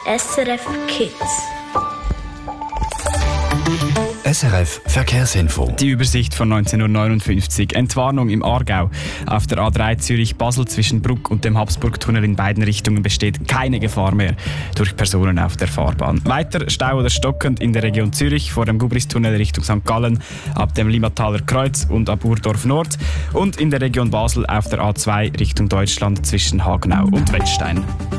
SRF Kids. SRF Verkehrsinfo. Die Übersicht von 19:59 Uhr. Entwarnung im Aargau. Auf der A3 Zürich-Basel zwischen Bruck und dem Habsburgtunnel in beiden Richtungen besteht keine Gefahr mehr durch Personen auf der Fahrbahn. Weiter Stau oder stockend in der Region Zürich vor dem Gubristunnel Richtung St. Gallen ab dem Limmataler Kreuz und ab Urdorf Nord und in der Region Basel auf der A2 Richtung Deutschland zwischen Hagenau und Wettstein.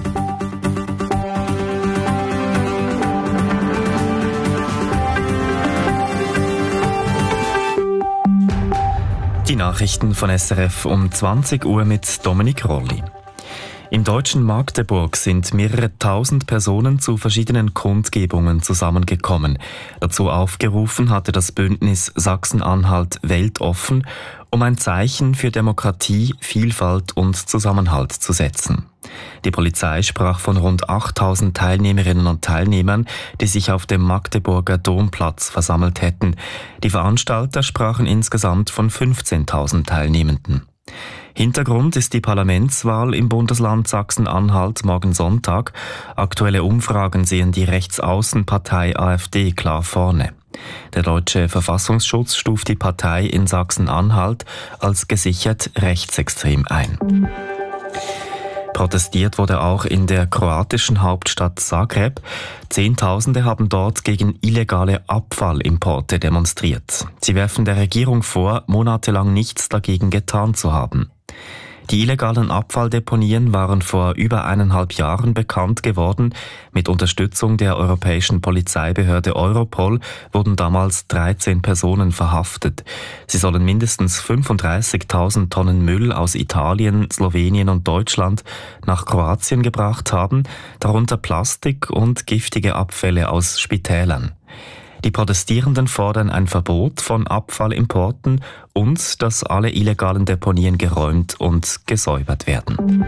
Die Nachrichten von SRF um 20 Uhr mit Dominik Rolli. Im deutschen Magdeburg sind mehrere tausend Personen zu verschiedenen Kundgebungen zusammengekommen. Dazu aufgerufen hatte das Bündnis Sachsen-Anhalt weltoffen, um ein Zeichen für Demokratie, Vielfalt und Zusammenhalt zu setzen. Die Polizei sprach von rund 8000 Teilnehmerinnen und Teilnehmern, die sich auf dem Magdeburger Domplatz versammelt hätten. Die Veranstalter sprachen insgesamt von 15.000 Teilnehmenden. Hintergrund ist die Parlamentswahl im Bundesland Sachsen-Anhalt morgen Sonntag. Aktuelle Umfragen sehen die Rechtsaußenpartei AfD klar vorne. Der deutsche Verfassungsschutz stuft die Partei in Sachsen-Anhalt als gesichert rechtsextrem ein. Protestiert wurde auch in der kroatischen Hauptstadt Zagreb. Zehntausende haben dort gegen illegale Abfallimporte demonstriert. Sie werfen der Regierung vor, monatelang nichts dagegen getan zu haben. Die illegalen Abfalldeponien waren vor über 1,5 Jahren bekannt geworden. Mit Unterstützung der europäischen Polizeibehörde Europol wurden damals 13 Personen verhaftet. Sie sollen mindestens 35.000 Tonnen Müll aus Italien, Slowenien und Deutschland nach Kroatien gebracht haben, darunter Plastik und giftige Abfälle aus Spitälern. Die Protestierenden fordern ein Verbot von Abfallimporten und dass alle illegalen Deponien geräumt und gesäubert werden.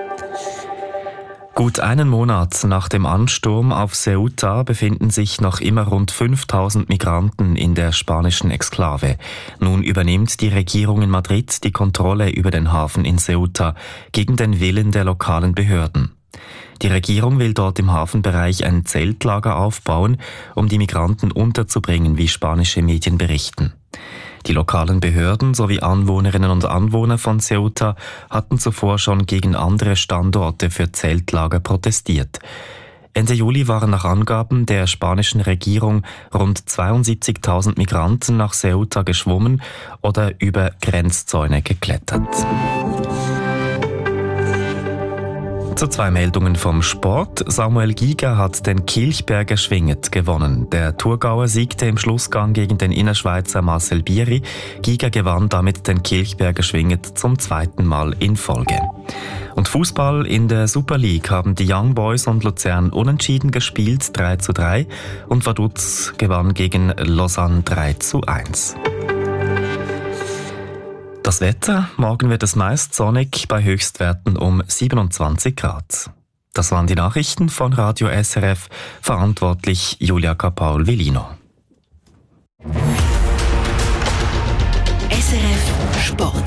Gut einen Monat nach dem Ansturm auf Ceuta befinden sich noch immer rund 5000 Migranten in der spanischen Exklave. Nun übernimmt die Regierung in Madrid die Kontrolle über den Hafen in Ceuta gegen den Willen der lokalen Behörden. Die Regierung will dort im Hafenbereich ein Zeltlager aufbauen, um die Migranten unterzubringen, wie spanische Medien berichten. Die lokalen Behörden sowie Anwohnerinnen und Anwohner von Ceuta hatten zuvor schon gegen andere Standorte für Zeltlager protestiert. Ende Juli waren nach Angaben der spanischen Regierung rund 72.000 Migranten nach Ceuta geschwommen oder über Grenzzäune geklettert. Zu 2 Meldungen vom Sport. Samuel Giger hat den Kilchberger Schwinget gewonnen. Der Thurgauer siegte im Schlussgang gegen den Innerschweizer Marcel Bieri. Giger gewann damit den Kilchberger Schwinget zum 2. Mal in Folge. Und Fußball in der Super League haben die Young Boys und Luzern unentschieden gespielt, 3:3, und Vaduz gewann gegen Lausanne 3:1. Das Wetter, morgen wird es meist sonnig bei Höchstwerten um 27 Grad. Das waren die Nachrichten von Radio SRF, verantwortlich Julia Capaul-Velino. SRF Sport.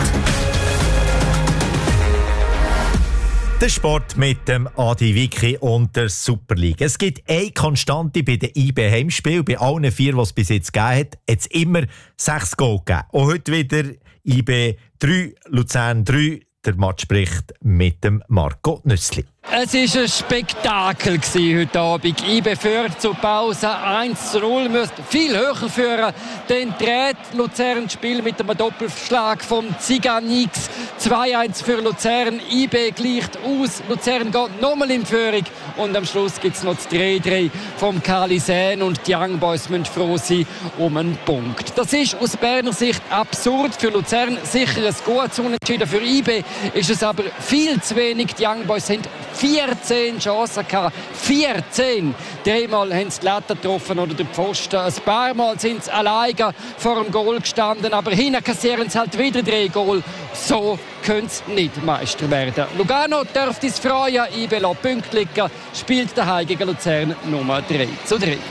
Der Sport mit dem Adi Wicki und der Super League. Es gibt eine Konstante bei den IB Heimspielen. Bei allen 4, die es bis jetzt gegeben hat, hat es immer 6 Goal gegeben. Und heute wieder IB 3, Luzern 3. Der Match spricht mit dem Marco Nüssli. Es war ein Spektakel heute Abend. IB führt zur Pause 1:0, müsste viel höher führen. Dann dreht Luzern das Spiel mit einem Doppelschlag vom Ziganix. 2:1 für Luzern. IB gleicht aus. Luzern geht nochmal in Führung. Und am Schluss gibt es noch das 3:3 vom Kalisen. Und die Young Boys müssen froh sein um einen Punkt. Das ist aus Berner Sicht absurd. Für Luzern sicher ein gutes Unentschieden. Für IB ist es aber viel zu wenig. Die Young Boys haben 14 Chancen gehabt. 14! 3-mal haben sie die Latte getroffen oder den Pfosten. Ein paar Mal sind sie alleine vor dem Goal gestanden. Aber hinten kassieren sie halt wieder 3 Goal. So können sie nicht Meister werden. Lugano dürfte es freuen. IB lässt Punkte liegen. Spielt daheim gegen Luzern Nummer 3:3.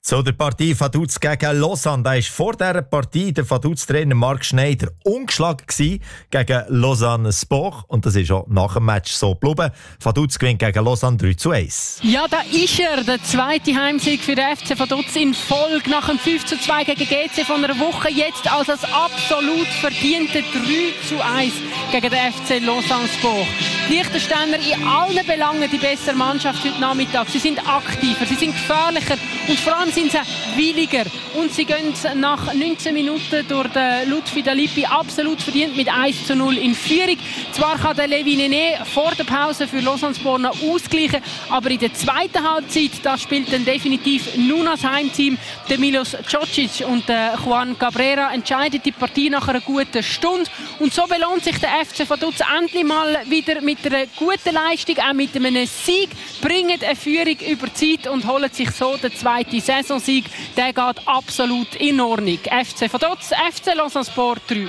So, der Partie Vaduz gegen Lausanne. Da war vor dieser Partie der Vaduz-Trainer Marc Schneider ungeschlagen gegen Lausanne Sport. Und das ist auch nach dem Match so geblieben. Vaduz gewinnt gegen Lausanne 3:1. Ja, da ist er, der zweite Heimsieg für den FC Vaduz in Folge. Nach dem 5:2 gegen GC von einer Woche. Jetzt als das absolut verdiente 3:1 gegen den FC Lausanne Sport. Die Liechtensteiner in allen Belangen die bessere Mannschaft heute Nachmittag. Sie sind aktiver, sie sind gefährlicher und vor allem sind sie williger. Und sie gehen nach 19 Minuten durch den Lutfi Dalippi absolut verdient mit 1:0 in Führung. Zwar kann der Levi Nene vor der Pause für Lausanne Sport noch ausgleichen, aber in der zweiten Halbzeit da spielt dann definitiv nur das Heimteam. Der Milos Cocic und der Juan Cabrera entscheiden die Partie nach einer guten Stunde. Und so belohnt sich der FC Vaduz endlich mal wieder mit einer guten Leistung, auch mit einem Sieg, bringen eine Führung über die Zeit und holen sich so den zweiten Saisonsieg. Der geht absolut in Ordnung. FC Vaduz, FC Lausanne Sport 3:1.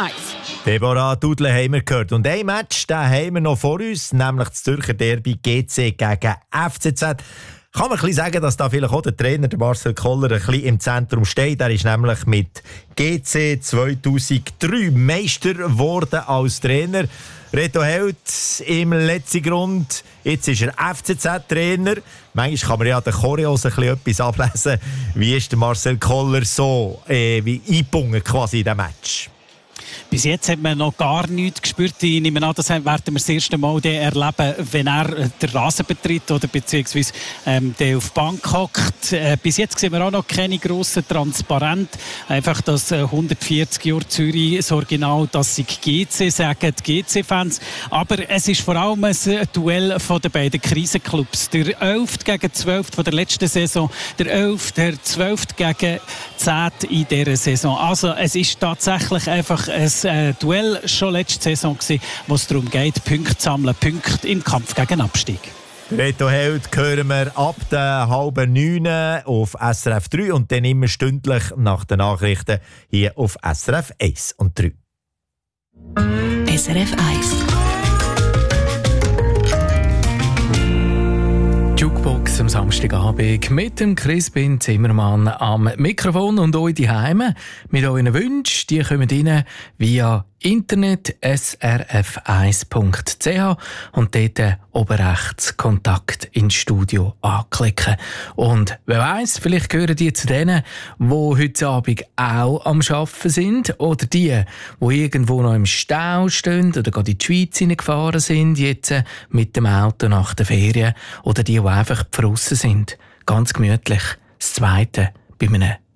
Deborah Dudle haben wir gehört. Und ein Match den haben wir noch vor uns, nämlich das Zürcher Derby GC gegen FCZ. Kann man ein bisschen sagen, dass da vielleicht auch der Trainer, der Marcel Koller, ein bisschen im Zentrum steht. Er ist nämlich mit GC 2003 Meister geworden als Trainer. Reto Held im letzten Grund. Jetzt ist er FCZ-Trainer. Manchmal kann man ja den Choreos ein bisschen etwas ablesen. Wie ist der Marcel Koller so wie eingebunden quasi in diesem Match? Bis jetzt hat man noch gar nichts gespürt. Ich nehme an, das werden wir das erste Mal erleben, wenn er den Rasen betritt oder beziehungsweise der auf die Bank hockt. Bis jetzt sehen wir auch noch keine grossen Transparente. Einfach das 140 Jahre Zürich, das Original, das sie GC sagen, die GC-Fans. Aber es ist vor allem ein Duell von den beiden Krisenclubs. Der 11. gegen 12. von der letzten Saison, der 11. der 12. gegen 10. in dieser Saison. Also es ist tatsächlich einfach ein Duell schon letzte Saison gewesen, wo es darum geht, Punkte zu sammeln, Punkte im Kampf gegen Abstieg. Reto Held hören wir ab der 8:30 auf SRF 3 und dann immer stündlich nach den Nachrichten hier auf SRF 1 und 3. SRF 1 Jukebox am Samstagabend mit dem Crispin Zimmermann am Mikrofon und euch die Heime mit euren Wünschen. Die kommen rein via Internet srf1.ch und dort oben rechts Kontakt ins Studio anklicken. Und wer weiss, vielleicht gehören die zu denen, die heute Abend auch am Arbeiten sind oder die irgendwo noch im Stau stehen oder gerade in die Schweiz hineingefahren sind, jetzt mit dem Auto nach der Ferien oder die einfach draussen sind. Ganz gemütlich. Das Zweite bei einem